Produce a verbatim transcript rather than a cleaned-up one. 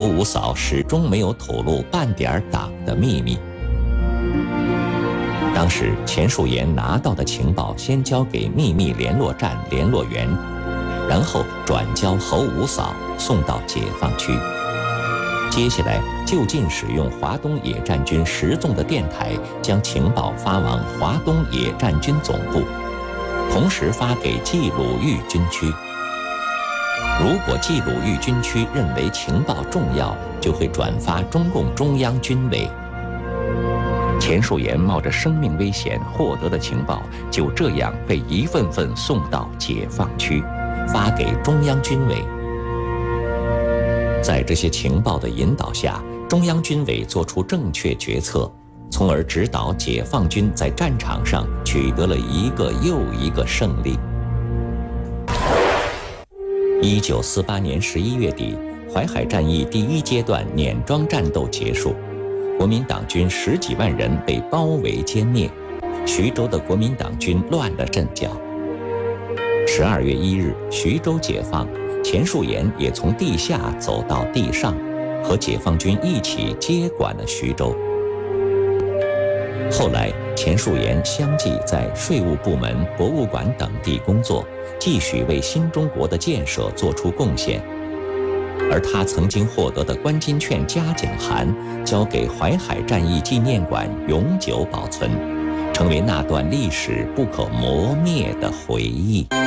五嫂始终没有吐露半点党的秘密。当时钱树岩拿到的情报先交给秘密联络站联络员，然后转交侯五嫂送到解放区。接下来就近使用华东野战军十纵的电台，将情报发往华东野战军总部，同时发给冀鲁豫军区。如果冀鲁豫军区认为情报重要，就会转发中共中央军委。钱树岩冒着生命危险获得的情报，就这样被一份份送到解放区，发给中央军委。在这些情报的引导下，中央军委做出正确决策，从而指导解放军在战场上取得了一个又一个胜利。一九四八年十一月底，淮海战役第一阶段碾庄战斗结束，国民党军十几万人被包围歼灭，徐州的国民党军乱了阵脚。十二月一日，徐州解放，钱树岩也从地下走到地上，和解放军一起接管了徐州。后来，钱树岩相继在税务部门、博物馆等地工作，继续为新中国的建设做出贡献。而他曾经获得的关金券嘉奖函，交给淮海战役纪念馆永久保存，成为那段历史不可磨灭的回忆。